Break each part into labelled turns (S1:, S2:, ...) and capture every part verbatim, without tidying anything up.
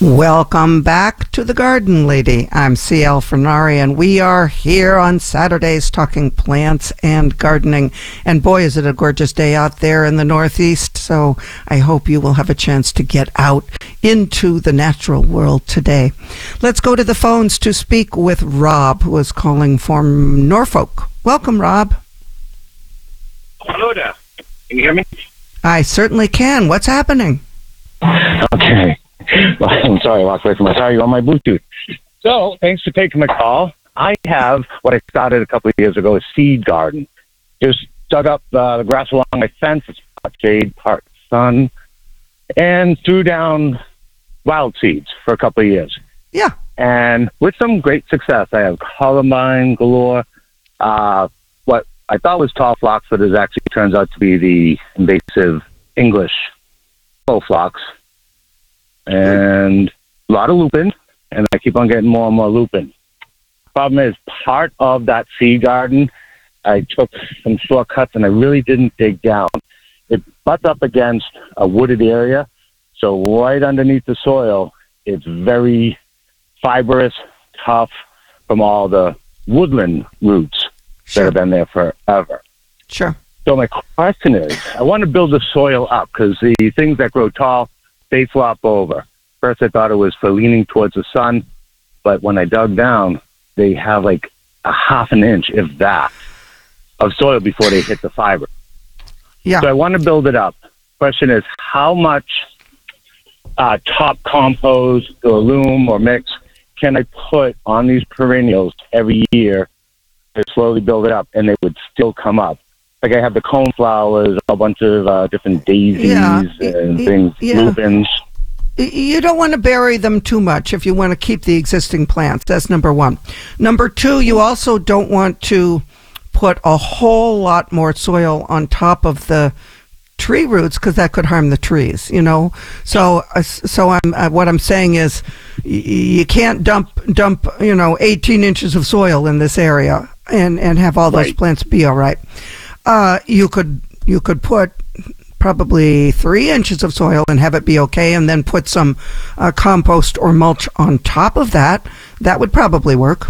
S1: Welcome back to the Garden Lady. I'm C L Fernari, and we are here on Saturdays talking plants and gardening. And boy, is it a gorgeous day out there in the Northeast, so I hope you will have a chance to get out into the natural world today. Let's go to the phones to speak with Rob, who is calling from Norfolk. Welcome, Rob.
S2: Hello there. Can you hear me?
S1: I certainly can. What's happening?
S2: Okay. Well, I'm sorry, I walked away from my car. You're on my Bluetooth. So, thanks for taking my call. I have what I started a couple of years ago, a seed garden. Just dug up uh, the grass along my fence. It's part shade, part sun, and threw down wild seeds for a couple of years.
S1: Yeah.
S2: And with some great success, I have columbine galore. Uh, what I thought was tall phlox, but it actually turns out to be the invasive English slow phlox. And a lot of lupin, and I keep on getting more and more lupin. Problem is, part of that seed garden, I took some shortcuts, and I really didn't dig down. It butts up against a wooded area, so right underneath the soil, it's very fibrous, tough from all the woodland roots
S1: Sure.
S2: that have been there forever.
S1: Sure.
S2: So my question is, I want to build the soil up, because the things that grow tall, they flop over. First, I thought it was for leaning towards the sun, but when I dug down, they have like a half an inch, if that, of soil before they hit the fiber.
S1: Yeah.
S2: So I want to build it up. Question is, how much uh, top compost or loam or mix can I put on these perennials every year to slowly build it up, and they would still come up? Like I have the coneflowers, a bunch of uh, different daisies
S1: Yeah,
S2: and
S1: y-
S2: things,
S1: yeah.
S2: lupins.
S1: You don't want to bury them too much if you want to keep the existing plants. That's number one. Number two, you also don't want to put a whole lot more soil on top of the tree roots, because that could harm the trees, you know. So, uh, so I'm uh, what I'm saying is, y- you can't dump dump you know eighteen inches of soil in this area and and have all those
S2: Right.
S1: plants be all right. Uh, you could you could put probably three inches of soil and have it be okay, and then put some uh, compost or mulch on top of that. That would probably work.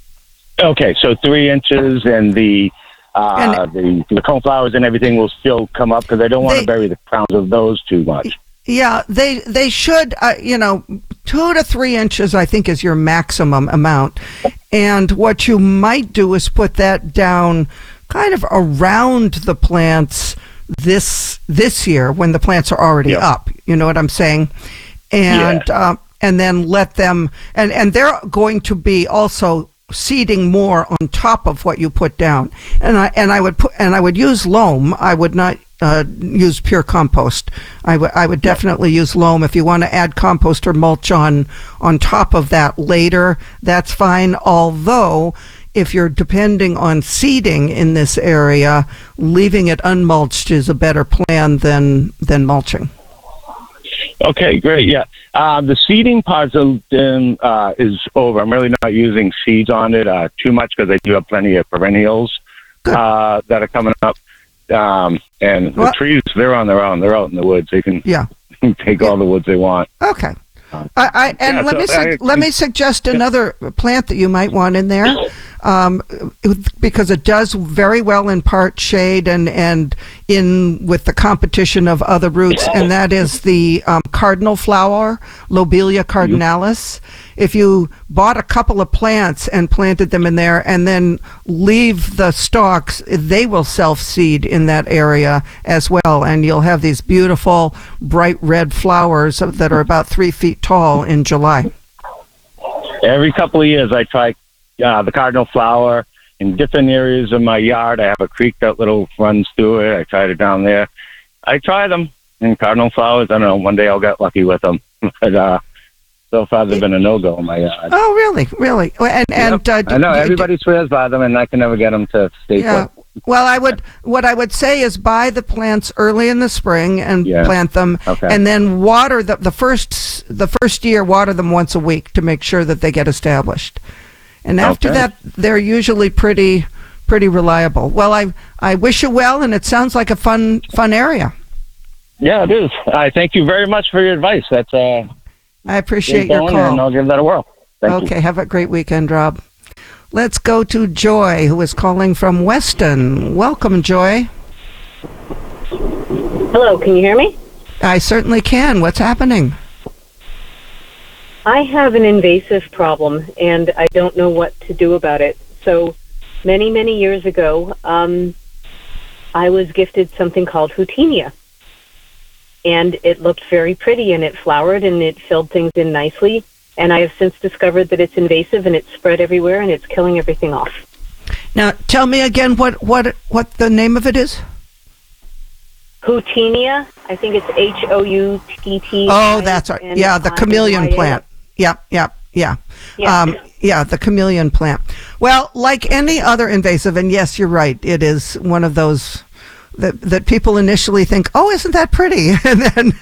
S2: Okay, so three inches, and the uh,
S1: And-
S2: the, the coneflowers and everything will still come up, because I don't want
S1: They-
S2: to bury the crowns of those too much.
S1: Yeah, they they should, uh, you know, two to three inches, I think, is your maximum amount. And what you might do is put that down kind of around the plants this this year when the plants are already
S2: Yeah.
S1: up. You know what I'm saying? And
S2: Yeah.
S1: uh, and then let them, and and they're going to be also seeding more on top of what you put down. And I and I would put and I would use loam. I would not uh, use pure compost. I would I would definitely use loam. If you want to add compost or mulch on on top of that later, that's fine. Although, if you're depending on seeding in this area, leaving it unmulched is a better plan than than mulching.
S2: Okay, great. Yeah, uh, the seeding part of, um, uh, is over. I'm really not using seeds on it uh, too much, because I do have plenty of perennials uh, that are coming up. Um, and
S1: Well-
S2: the trees, they're on their own. They're out in the woods. They can
S1: Yeah.
S2: take all the woods they want.
S1: Okay. I, I and
S2: Yeah,
S1: let
S2: so
S1: me su-
S2: I-
S1: let me suggest another plant that you might want in there, um, because it does very well in part shade and and in with the competition of other roots, and that is the um, cardinal flower, Lobelia cardinalis. If you bought a couple of plants and planted them in there, and then leave the stalks, they will self-seed in that area as well, and you'll have these beautiful bright red flowers that are about three feet tall in July.
S2: Every couple of years, I try uh, the cardinal flower in different areas of my yard. I have a creek that little runs through it. I tried it down there. I try them. And cardinal flowers, I don't know, one day I'll get lucky with them. But uh, so far, they've been a no-go in my yard.
S1: Oh, really? Really? And and
S2: Yep.
S1: uh,
S2: I know,
S1: d- d-
S2: everybody swears by them, and I can never get them to stay
S1: Yeah.
S2: put.
S1: Well, I would. What I would say is buy the plants early in the spring and
S2: Yeah.
S1: plant them,
S2: Okay.
S1: and then water the the first the first year. Water them once a week to make sure that they get established. And after
S2: Okay.
S1: that, they're usually pretty pretty reliable. Well, I I wish you well, and it sounds like a fun fun area.
S2: Yeah, it is. I thank you very much for your advice. That's uh,
S1: I appreciate
S2: Keep
S1: your
S2: going,
S1: call.
S2: and I'll give that a whirl. Thank
S1: Okay,
S2: you.
S1: have a great weekend, Rob. Let's go to Joy, who is calling from Weston. Welcome, Joy.
S3: Hello, can you hear me?
S1: I certainly can. What's happening?
S3: I have an invasive problem, and I don't know what to do about it. So many, many years ago, um, I was gifted something called Houtenia. And it looked very pretty, and it flowered, and it filled things in nicely. And I have since discovered that it's invasive, and it's spread everywhere, and it's killing everything off.
S1: Now, tell me again what, what, what the name of it is?
S3: Houtenia, I think it's H O U T T.
S1: Oh, that's right. Yeah, the chameleon plant. Yeah, yeah, yeah.
S3: Yeah.
S1: Um, yeah, the chameleon plant. Well, like any other invasive, and yes, you're right, it is one of those that that people initially think, oh, isn't that pretty? And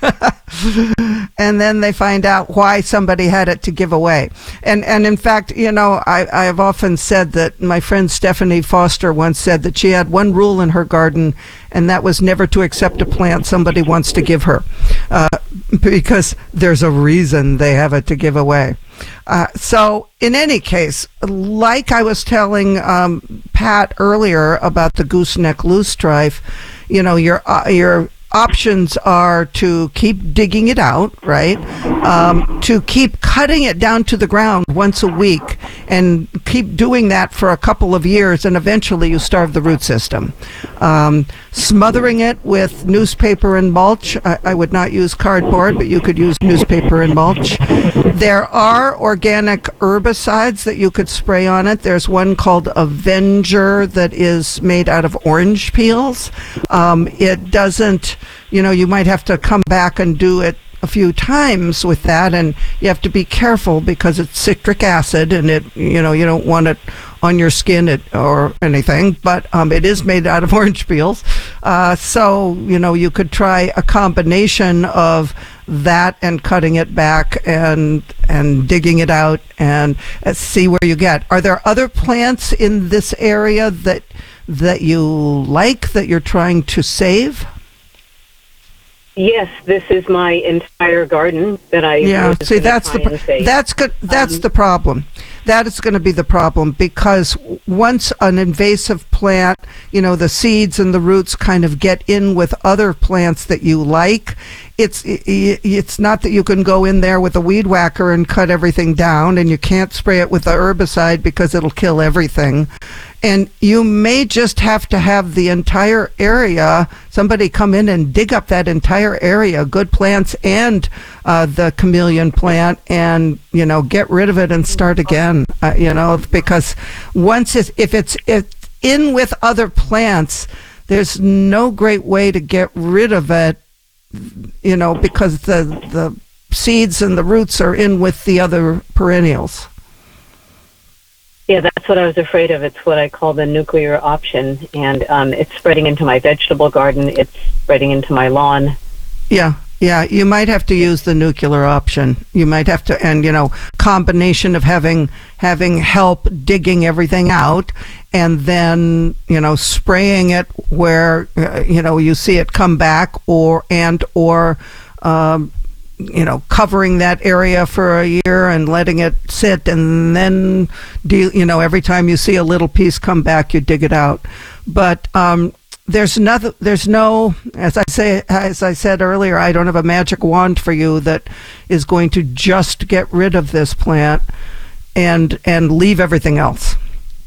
S1: then and then they find out why somebody had it to give away. And and in fact, you know, I, I have often said that my friend Stephanie Foster once said that she had one rule in her garden, and that was never to accept a plant somebody wants to give her, uh, because there's a reason they have it to give away. Uh, so in any case, like I was telling um, Pat earlier about the gooseneck loosestrife, you know, your uh, your options are to keep digging it out, right? Um, to keep cutting it down to the ground once a week, and keep doing that for a couple of years, and eventually you starve the root system. Um, smothering it with newspaper and mulch. I, I would not use cardboard, but you could use newspaper and mulch. There are organic herbicides that you could spray on it. There's one called Avenger that is made out of orange peels. Um, it doesn't, you know, you might have to come back and do it a few times with that, and you have to be careful because it's citric acid, and it, you know, you don't want it on your skin it, or anything, but um, it is made out of orange peels. Uh, so, you know, you could try a combination of that and cutting it back and and digging it out, and uh, see where you get. Are there other plants in this area that that you like, that you're trying to save?
S3: Yes, this is my entire garden that I
S1: Yeah,
S3: was
S1: see,
S3: gonna
S1: that's the
S3: try and
S1: pro-
S3: save.
S1: that's good. That's
S3: Um,
S1: the problem. That is going to be the problem, because once an invasive plant, you know, the seeds and the roots kind of get in with other plants that you like. It's i- i- it's not that you can go in there with a weed whacker and cut everything down, and you can't spray it with the herbicide because it'll kill everything. And you may just have to have the entire area, somebody come in and dig up that entire area, good plants and uh, the chameleon plant, and, you know, get rid of it and start again, uh, you know, because once it's, if it's, it's in with other plants, there's no great way to get rid of it, you know, because the, the seeds and the roots are in with the other perennials.
S3: Yeah, that's what I was afraid of. It's what I call the nuclear option, and um, it's spreading into my vegetable garden. It's spreading into my lawn.
S1: Yeah, yeah, you might have to use the nuclear option. You might have to, and, you know, combination of having having help digging everything out, and then, you know, spraying it where, uh, you know, you see it come back, or and or um, you know, covering that area for a year and letting it sit, and then, deal, you know, every time you see a little piece come back, you dig it out. But um, there's nothing, there's no, as I say, as I said earlier, I don't have a magic wand for you that is going to just get rid of this plant and and leave everything else.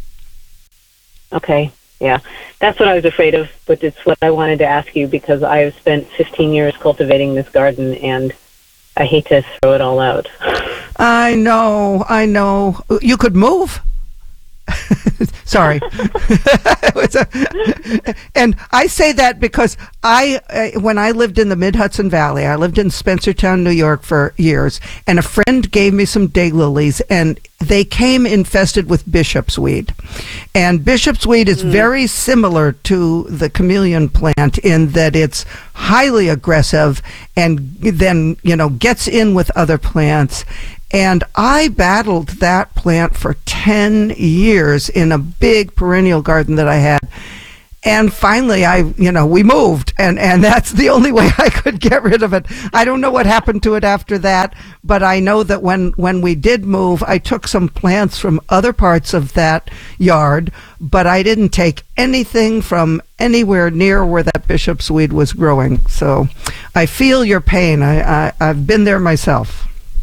S3: Okay, yeah. That's what I was afraid of, but it's what I wanted to ask you, because I have spent fifteen years cultivating this garden, and I hate to throw it all out.
S1: I know, I know. You could move. Sorry. It was a- and I say that because I, uh, when I lived in the Mid-Hudson Valley, I lived in Spencertown, New York for years, and a friend gave me some daylilies, and they came infested with bishop's weed. And bishop's weed is mm. very similar to the chameleon plant in that it's highly aggressive and then, you know, gets in with other plants. And I battled that plant for ten years in a big perennial garden that I had. And finally, I, you know, we moved, and, and that's the only way I could get rid of it. I don't know what happened to it after that, but I know that when, when we did move, I took some plants from other parts of that yard, but I didn't take anything from anywhere near where that bishop's weed was growing. So I feel your pain. I, I, I've been there myself.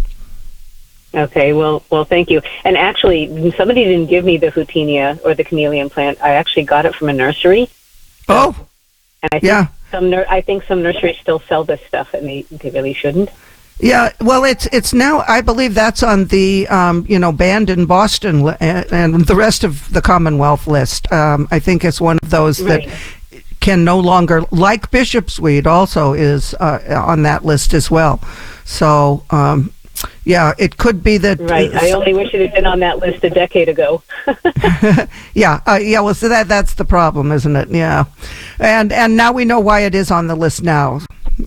S3: Okay, well, well, thank you. And actually, somebody didn't give me the Houtinia or the chameleon plant. I actually got it from a nursery.
S1: Oh,
S3: and I think
S1: yeah.
S3: Some nur- I think some nurseries still sell this stuff, and they, they really shouldn't.
S1: Yeah, well, it's it's now. I believe that's on the um, you know banned in Boston li- and, and the rest of the Commonwealth list. Um, I think it's one of those
S3: Right.
S1: that can no longer, like bishop's weed, also is uh, on that list as well. So. Um, Yeah, it could be that.
S3: Right. I only wish it had been on that list a decade ago.
S1: yeah, uh, yeah. Well, so that that's the problem, isn't it? Yeah, and and now we know why it is on the list now.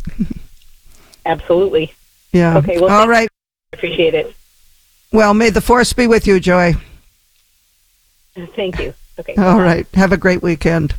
S3: Absolutely.
S1: Yeah.
S3: Okay. Well,
S1: all right.
S3: Appreciate it.
S1: Well, may the force be with you, Joy.
S3: Thank you. Okay.
S1: All right. Have a great weekend.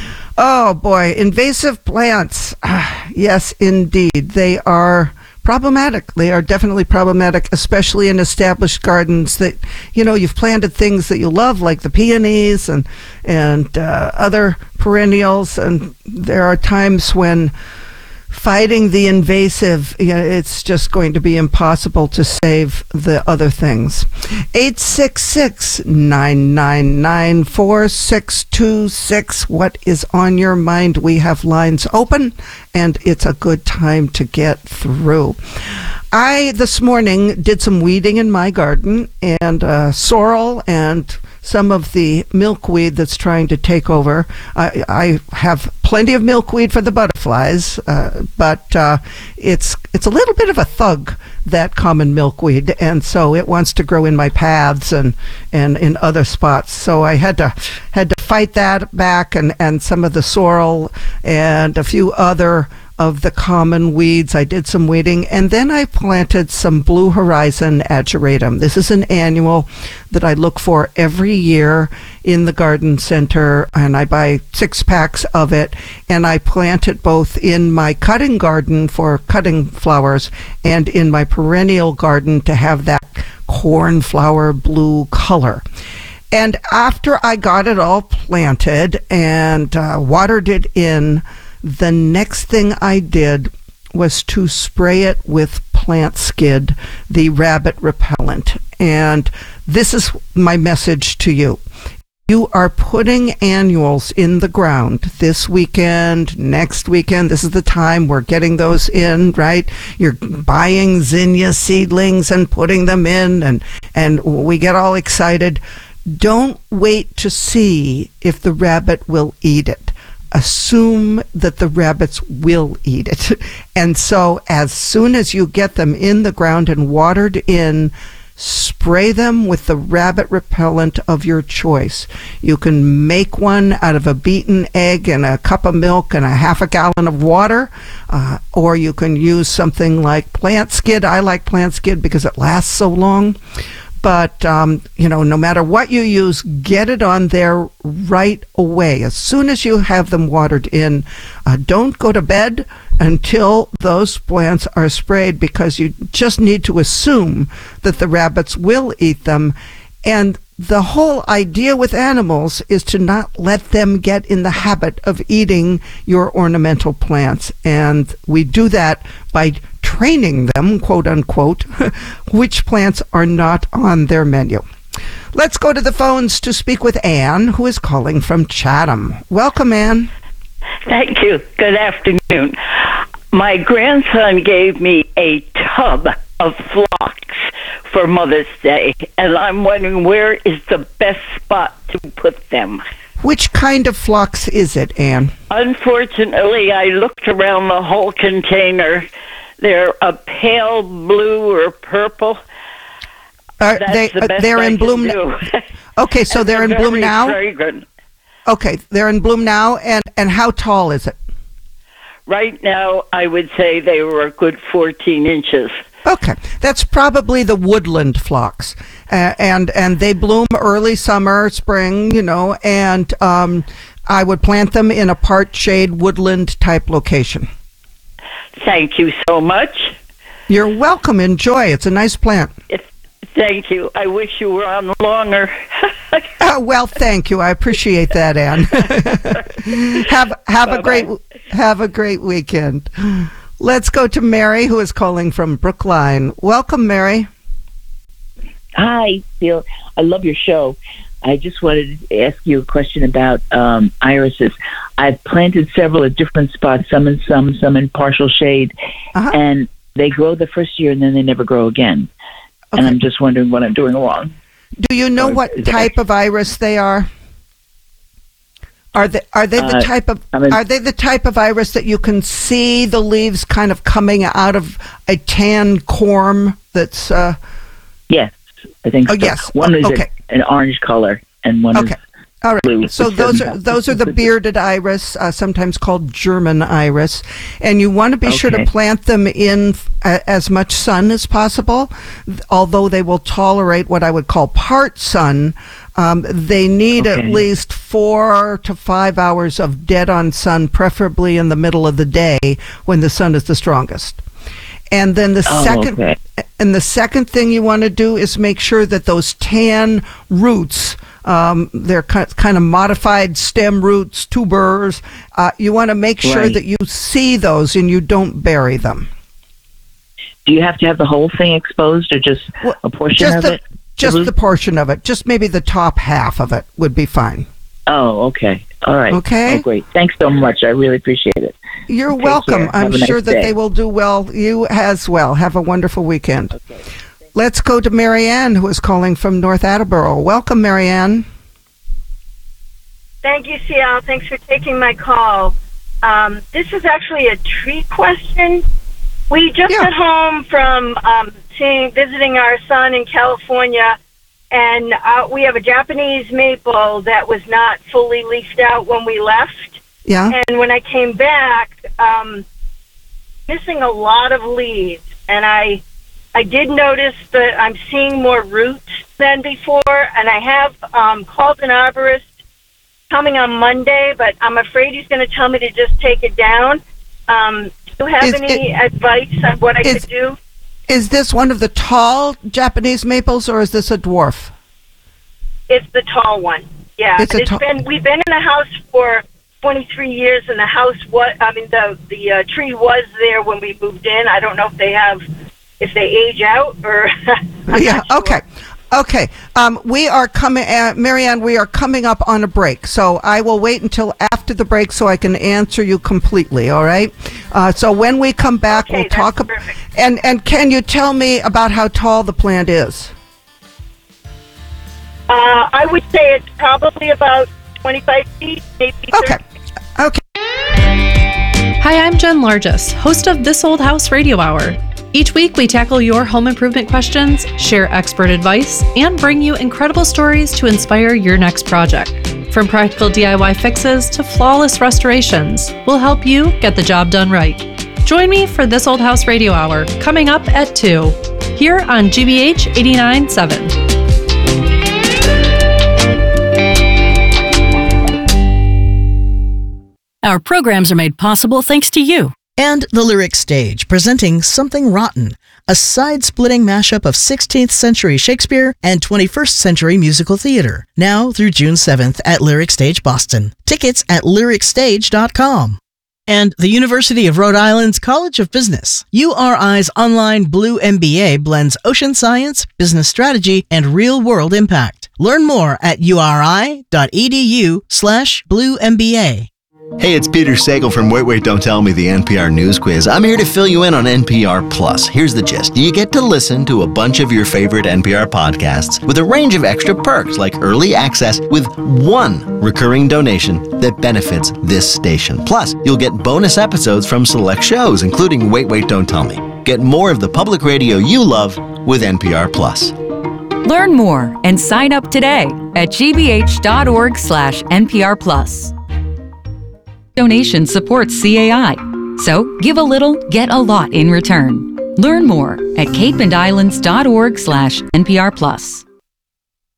S1: Oh boy, invasive plants. Ah, yes, indeed, they are problematic. They are definitely problematic, especially in established gardens that, you know, you've planted things that you love, like the peonies and and uh, other perennials, and there are times when fighting the invasive, you know, it's just going to be impossible to save the other things. eight six six, nine nine nine, four six two six. What is on your mind? We have lines open, and it's a good time to get through. I, this morning, did some weeding in my garden, and uh, sorrel and some of the milkweed that's trying to take over. I, I have plenty of milkweed for the butterflies, uh, but uh, it's it's a little bit of a thug, that common milkweed, and so it wants to grow in my paths and, and in other spots. So I had to had to fight that back, and, and some of the sorrel and a few other of the common weeds. I did some weeding, and then I planted some Blue Horizon ageratum. This is an annual that I look for every year in the garden center, and I buy six packs of it, and I plant it both in my cutting garden for cutting flowers and in my perennial garden to have that cornflower blue color. And after I got it all planted and uh, watered it in, the next thing I did was to spray it with Plant Skid, the rabbit repellent. And this is my message to you. You are putting annuals in the ground this weekend, next weekend. This is the time we're getting those in, right? You're buying zinnia seedlings and putting them in, and, and we get all excited. Don't wait to see if the rabbit will eat it. Assume that the rabbits will eat it. And so as soon as you get them in the ground and watered in, spray them with the rabbit repellent of your choice. You can make one out of a beaten egg and a cup of milk and a half a gallon of water, uh, or you can use something like Plant Skid. I like Plant Skid because it lasts so long. But, um, you know, no matter what you use, get it on there right away. As soon as you have them watered in, uh, don't go to bed until those plants are sprayed, because you just need to assume that the rabbits will eat them. And the whole idea with animals is to not let them get in the habit of eating your ornamental plants. And we do that by training them, quote unquote, which plants are not on their menu. Let's go to the phones to speak with Anne, who is calling from Chatham. Welcome, Anne.
S4: Thank you. Good afternoon. My grandson gave me a tub of phlox for Mother's Day, and I'm wondering where is the best spot to put them.
S1: Which kind of phlox is it, Anne?
S4: Unfortunately, I looked around the whole container. They're a pale blue or purple.
S1: Are
S4: That's
S1: they,
S4: the best
S1: they're
S4: I
S1: in
S4: can
S1: bloom.
S4: do.
S1: Okay, so they're in
S4: very
S1: bloom now?
S4: Fragrant.
S1: Okay, they're in bloom now, and, and how tall is it?
S4: Right now, I would say they were a good fourteen inches.
S1: Okay, that's probably the woodland phlox, uh, and and they bloom early summer, spring, you know, and um, I would plant them in a part shade woodland type location.
S4: Thank you so much.
S1: You're welcome. Enjoy. It's a nice plant.
S4: It's, thank you. I wish you were on longer.
S1: uh, well, thank you. I appreciate that, Ann. have have a great have a great weekend. Let's go to Mary, who is calling from Brookline. Welcome, Mary.
S5: Hi, Bill. I love your show. I just wanted to ask you a question about um, irises. I've planted several at different spots, some in some, some in partial shade, uh-huh. and they grow the first year and then they never grow again. Okay. And I'm just wondering what I'm doing wrong.
S1: Do you know
S5: or
S1: what type of iris they are? Are they are they the
S5: uh,
S1: type of
S5: I mean,
S1: are they the type of iris that you can see the leaves kind of coming out of a tan corm that's uh
S5: yes, I think
S1: oh,
S5: so.
S1: yes.
S5: One is
S1: okay.
S5: a, an orange color and one
S1: okay.
S5: is
S1: All right.
S5: blue.
S1: So those are those are the bearded iris, uh, sometimes called German iris, and you want to be okay. sure to plant them in uh, as much sun as possible. Although they will tolerate what I would call part sun, um, they need okay. at least four to five hours of dead-on sun, preferably in the middle of the day when the sun is the strongest. And then the
S5: oh,
S1: second,
S5: okay.
S1: and the second thing you want to do is make sure that those tan roots. Um, they're kind of modified stem roots, tubers. Uh, you want to make sure
S5: right.
S1: that you see those and you don't bury them.
S5: Do you have to have the whole thing exposed or just well, a portion
S1: just
S5: of
S1: the,
S5: it?
S1: Just the, the portion of it. Just maybe the top half of it would be fine.
S5: Oh, okay. All right.
S1: Okay.
S5: Oh, great. Thanks so much. I really appreciate it.
S1: You're
S5: Take
S1: welcome.
S5: Care.
S1: I'm
S5: nice
S1: sure that
S5: day.
S1: they will do well. You as well. Have a wonderful weekend.
S5: Okay.
S1: Let's go to Marianne, who is calling from North Attleboro. Welcome, Marianne.
S6: Thank you, C L. Thanks for taking my call. Um, this is actually a tree question. We just
S1: yeah.
S6: got home from um, seeing, visiting our son in California, and uh, we have a Japanese maple that was not fully leafed out when we left.
S1: Yeah.
S6: And when I came back, um, missing a lot of leaves, and I, I did notice that I'm seeing more roots than before, and I have um, called an arborist coming on Monday, but I'm afraid he's going to tell me to just take it down. Um, do you have
S1: is
S6: any
S1: it,
S6: advice on what I
S1: is,
S6: could do?
S1: Is this one of the tall Japanese maples, or is this a dwarf?
S6: It's the tall one. Yeah,
S1: it's, a
S6: it's
S1: ta-
S6: been we've been in the house for twenty-three years, and the house was I mean the the uh, tree was there when we moved in. I don't know if they have if they age out or.
S1: yeah. Sure. Okay. Okay, um, we are coming, uh, Marianne, we are coming up on a break, so I will wait until after the break so I can answer you completely, all right? Uh, so when we come back,
S6: okay,
S1: we'll talk about,
S6: perfect.
S1: and, and can you tell me about how tall the plant is?
S6: Uh, I would say it's probably about twenty-five feet, maybe
S1: Okay, okay.
S7: Hi, I'm Jen Largess, host of This Old House Radio Hour. Each week, we tackle your home improvement questions, share expert advice, and bring you incredible stories to inspire your next project. From practical D I Y fixes to flawless restorations, we'll help you get the job done right. Join me for This Old House Radio Hour, coming up at two, here on G B H eighty-nine point seven.
S8: Our programs are made possible thanks to you.
S9: And the Lyric Stage, presenting Something Rotten, a side-splitting mashup of sixteenth century Shakespeare and twenty-first century musical theater. Now through June seventh at Lyric Stage Boston. Tickets at lyric stage dot com. And the University of Rhode Island's College of Business. U R I's online Blue M B A blends ocean science, business strategy, and real-world impact. Learn more at uri.edu slash Blue M B A.
S10: Hey, it's Peter Sagal from Wait, Wait, Don't Tell Me, the N P R News Quiz. I'm here to fill you in on N P R Plus. Here's the gist. You get to listen to a bunch of your favorite N P R podcasts with a range of extra perks like early access with one recurring donation that benefits this station. Plus, you'll get bonus episodes from select shows, including Wait, Wait, Don't Tell Me. Get more of the public radio you love with N P R Plus.
S11: Learn more and sign up today at gbh.org slash NPR Plus. Donation supports C A I, so give a little, get a lot in return. Learn more at cape and islands dot org slash N P R Plus.